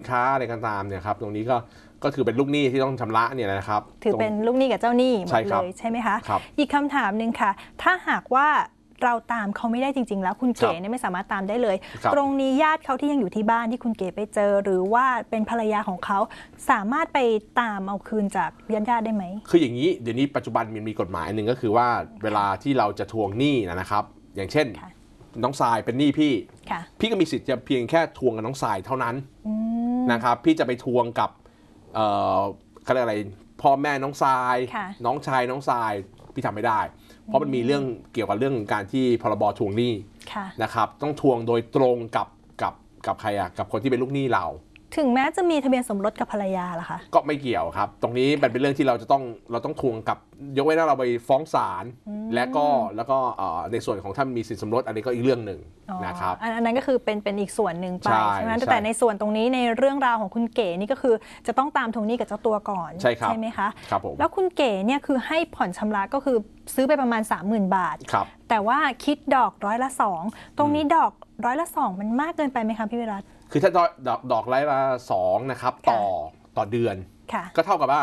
ค้าอะไรกันตามเนี่ยครับตรงนี้ก็ถือเป็นลูกหนี้ที่ต้องชำระเนี่ยนะครับถือเป็นลูกหนี้กับเจ้าหนี้หมดเลยใช่ไหมคะอีกคำถามหนึ่งค่ะถ้าหากว่าเราตามเขาไม่ได้จริงๆแล้วคุณเก๋เนี่ยไม่สามารถตามได้เลยตรงนี้ญาติเขาที่ยังอยู่ที่บ้านที่คุณเก๋ไปเจอหรือว่าเป็นภรรยาของเขาสามารถไปตามเอาคืนจากญาติได้ไหมคืออย่างนี้เดี๋ยวนี้ปัจจุบันมีกฎหมายหนึ่งก็คือว่าเวลาที่เราจะทวงหนี้นะครับอย่างเช่นน้องทรายเป็นหนี้พี่ก็มีสิทธิ์จะเพียงแค่ทวงกับน้องทรายเท่านั้นนะครับพี่จะไปทวงกับเขาเรียกอะไรพ่อแม่น้องทรายน้องชายน้องทรายพี่ทำไม่ได้เพราะมันมีเรื่องเกี่ยวกับเรื่องการที่พรบทวงหนี้นะครับต้องทวงโดยตรงกับใครอะกับคนที่เป็นลูกหนี้เราถึงแม้จะมีทะเบียนสมรสกับภรรยาล่ะคะก็ไม่เกี่ยวครับตรงนี้มันเป็นเรื่องที่เราต้องทวงกับยกเว้นว่าเราไปฟ้องศาลแล้วก็ในส่วนของถ้ามีสินสมรสอันนี้ก็อีกเรื่องหนึ่งนะครับอันนั้นก็คือเป็นอีกส่วนหนึ่งไปใช่ไหมแต่ในส่วนตรงนี้ในเรื่องราวของคุณเก๋นี่ก็คือจะต้องตามทวงหนี้กับเจ้าตัวก่อนใช่ไหมคะครับผมแล้วคุณเก๋เนี่ยคือให้ผ่อนชำระก็คือซื้อไปประมาณ 30,000 บาทแต่ว่าคิดดอก2%ตรงนี้ดอก2%มันมากเกินไปไหมคะพี่วิรัตคือถ้าดอก2%นะครับต่อเดือนก็เท่ากับว่า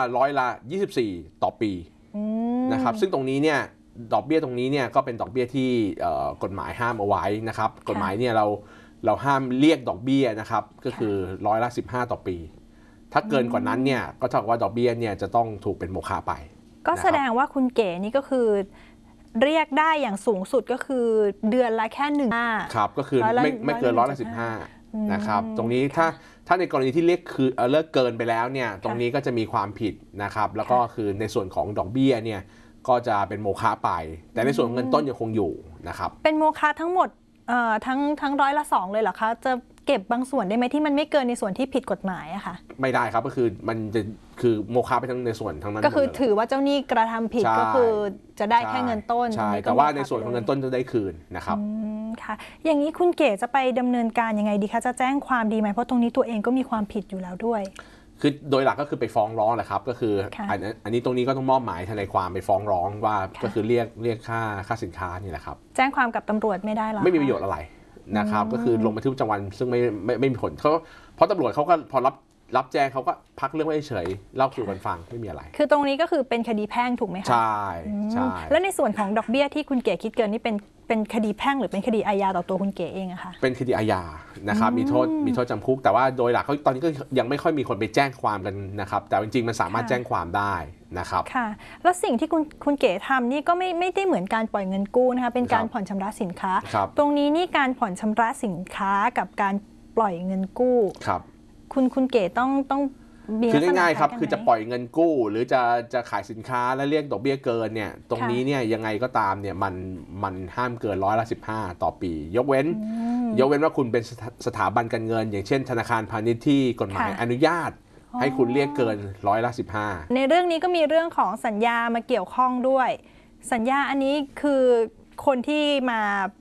24%ต่อปีนะครับซึ่งตรงนี้เนี่ยดอกเบี้ยตรงนี้เนี่ยก็เป็นดอกเบี้ยที่กฎหมายห้ามเอาไว้นะครับกฎหมายเนี่ยเราห้ามเรียกดอกเบี้ยนะครับก็คือ15%ต่อปีถ้าเกินกว่านั้นเนี่ยก็เท่ากับว่าดอกเบี้ยเนี่ยจะต้องถูกเป็นโมฆะไปก็แสดงว่าคุณเก๋นี่ก็คือเรียกได้อย่างสูงสุดก็คือเดือนละแค่1% ครับก็คือไม่เกิน15%นะครับตรงนี้ถ้าในกรณีที่เลิกเกินไปแล้วเนี่ยตรงนี้ก็จะมีความผิดนะครับแล้วก็คือในส่วนของดอกเบี้ยเนี่ยก็จะเป็นโมฆะไปแต่ในส่วนเงินต้นยังคงอยู่นะครับเป็นโมฆะทั้งหมดทั้ง2%เลยเหรอคะจะเก็บบางส่วนได้ไหมที่มันไม่เกินในส่วนที่ผิดกฎหมายอะค่ะไม่ได้ครับก็คือมันจะคือโมฆะไปทั้งในส่วนทั้งนั้นก็คือถือว่าเจ้าหนี้กระทำผิดก็คือจะได้แค่เงินต้นใช่แต่ว่าในส่วนของเงินต้นจะได้คืนนะครับค่ะอย่างนี้คุณเก๋จะไปดำเนินการยังไงดีคะจะแจ้งความดีไหมเพราะตรงนี้ตัวเองก็มีความผิดอยู่แล้วด้วยคือโดยหลักก็คือไปฟ้องร้องแหละครับก็คืออันนี้ตรงนี้ก็ต้องมอบหมายทนายความไปฟ้องร้องว่าก็คือเรียกค่าสินค้านี่แหละครับแจ้งความกับตำรวจไม่ได้หรอไม่มีประโยชน์อะไรนะครับก็คือลงบันทึกประจำวันซึ่งไม่มีผลเพราะตำรวจเขาก็พอรับแจ้งเขาก็พักเรื่องไว้เฉยเล่าสู่กันฟังไม่มีอะไรคือตรงนี้ก็คือเป็นคดีแพ่งถูกไหมคะใช่แล้วในส่วนของดอกเบี้ยที่คุณเก๋คิดเกินนี่เป็นคดีแพ่งหรือเป็นคดีอาญาต่อตัวคุณเก๋เองอะคะเป็นคดีอาญานะครับมีโทษจำคุกแต่ว่าโดยหลักเขาตอนนี้ก็ยังไม่ค่อยมีคนไปแจ้งความกันนะครับแต่จริงๆมันสามารถแจ้งความได้นะครับค่ะแล้วสิ่งที่คุณเก๋ทำนี่ก็ไม่ได้เหมือนการปล่อยเงินกู้นะคะเป็นการผ่อนชำระสินค้าตรงนี้นี่การผ่อนชำระสินค้ากับการปล่อยเงินกู้คุณเก๋ต้องคือง่ายๆครับคือจะปล่อยเงินกู้หรือจะขายสินค้าแล้วเรียกดอกเบี้ยเกินเนี่ยตรงนี้เนี่ยยังไงก็ตามเนี่ยมันห้ามเกิน15%ต่อปียกเว้นว่าคุณเป็นสถาบันการเงินอย่างเช่นธนาคารพาณิชย์ที่กฎหมายอนุญาตให้คุณเรียกเกิน15% ในเรื่องนี้ก็มีเรื่องของสัญญามาเกี่ยวข้องด้วยสัญญาอันนี้คือคนที่มา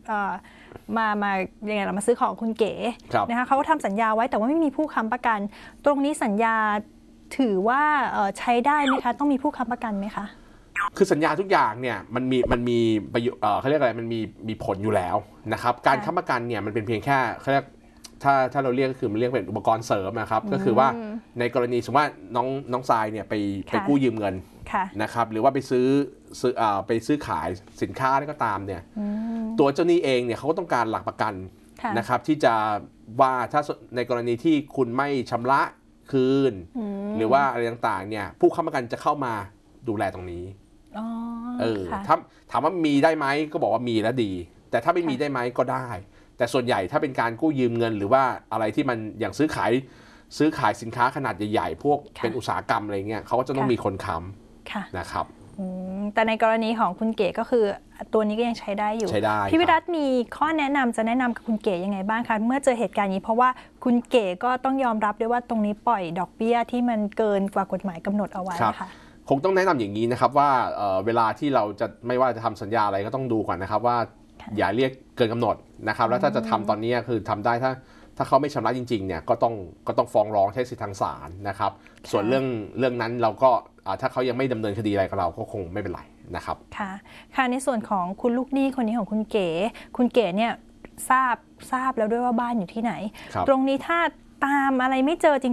ยังไงเรามาซื้อของคุณเก๋นะคะเขาก็ทำสัญญาไว้แต่ว่าไม่มีผู้ค้ำประกันตรงนี้สัญญาถือว่าใช้ได้ไหมคะต้องมีผู้ค้ำประกันไหมคะคือสัญญาทุกอย่างเนี่ยมันมีเขาเรียกอะไรมันมีผลอยู่แล้วนะครับการค้ำประกันเนี่ยมันเป็นเพียงแค่เขาเรียกถ้าเราเรียกก็คือมันเรียกเป็นอุปกรณ์เสริมนะครับก็คือว่าในกรณีสมมติว่าน้องทรายเนี่ยไปกู้ยืมเงินนะครับหรือว่าไปซื้อขายสินค้าอะไรก็ตามเนี่ยตัวเจ้าหนี้เองเนี่ยเขาก็ต้องการหลักประกันนะครับที่จะว่าถ้าในกรณีที่คุณไม่ชำระคืนหรือว่าอะไรต่างๆเนี่ยผู้ค้ำประกันจะเข้ามาดูแลตรงนี้ถามว่ามีได้ไหมก็บอกว่ามีแล้วดีแต่ถ้าไม่มีได้ไหมก็ได้แต่ส่วนใหญ่ถ้าเป็นการกู้ยืมเงินหรือว่าอะไรที่มันอย่างซื้อขายสินค้าขนาดใหญ่ๆพวกเป็นอุตสาหกรรมอะไรเงี้ยเขาก็จะต้องมีคนค้ำนะครับแต่ในกรณีของคุณเก๋ก็คือตัวนี้ก็ยังใช้ได้อยู่พี่วิรัตมีข้อแนะนำจะแนะนำกับคุณเก๋ยังไงบ้างคะเมื่อเจอเหตุการณ์นี้เพราะว่าคุณเก๋ก็ต้องยอมรับด้วยว่าตรงนี้ปล่อยดอกเบี้ยที่มันเกินกว่ากฎหมายกำหนดเอาไว้ค่ะคงต้องแนะนำอย่างนี้นะครับว่าเวลาที่เราจะไม่ว่าจะทำสัญญาอะไรก็ต้องดูก่อนนะครับว่าอย่าเรียกเกินกำหนดนะครับแล้วถ้าจะทำตอนนี้คือทำได้ถ้าเขาไม่ชำระจริงๆเนี่ยก็ต้องฟ้องร้องใช้สิทธิทางศาลนะครับส่วนเรื่องนั้นเราก็ถ้าเขายังไม่ดำเนินคดีอะไรกับเราก็คงไม่เป็นไรนะครับค่ะในส่วนของคุณลูกหนี้คนนี้ของคุณเก๋เนี่ยทราบแล้วด้วยว่าบ้านอยู่ที่ไหนตรงนี้ถ้าตามอะไรไม่เจอจ